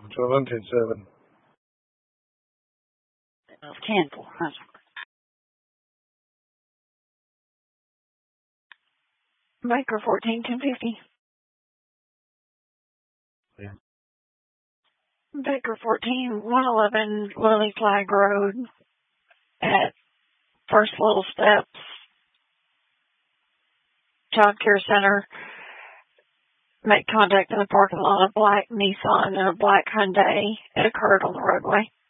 1207. Cancel. Baker 14-1050. Yeah. Baker 14-111 Lily Flag Road at First Little Steps Child Care Center. Make contact in the parking lot of a black Nissan and a black Hyundai. It occurred on the roadway.